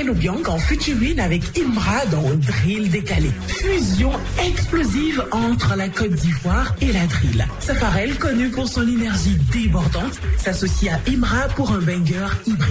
Mano Bianca en featuring avec Imra dans Drill Décalé. Fusion explosive entre la Côte d'Ivoire et la drill. Safarel, connu pour son énergie débordante, s'associe à Imra pour un banger hybride.